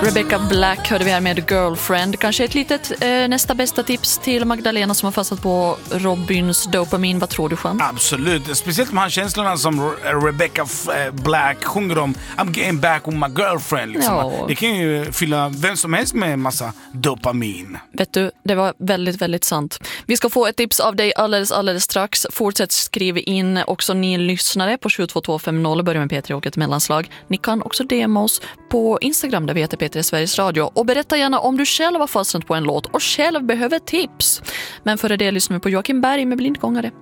Rebecca Black hörde vi här med Girlfriend. Kanske ett litet nästa bästa tips till Magdalena som har fastnat på Robins dopamin. Vad tror du, Juan? Absolut, speciellt med känslorna som Rebecca Black sjunger om. I'm getting back with my girlfriend liksom. Ja. Det kan ju fylla vem som helst med en massa dopamin. Vet du, det var väldigt, väldigt sant. Vi ska få ett tips av dig alldeles strax. Fortsätt skriva in också ni lyssnare på 72250. Börja med P3 och ett mellanslag. Ni kan också DMa oss på Instagram där vi heter P3 Sveriges Radio. Och berätta gärna om du själv har fastnat på en låt och själv behöver tips. Men före det lyssnar vi på Joakim Berg med Blindgångare.